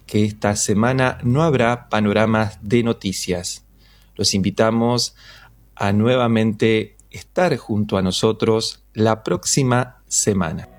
que esta semana no habrá panoramas de noticias. Los invitamos a nuevamente estar junto a nosotros la próxima semana.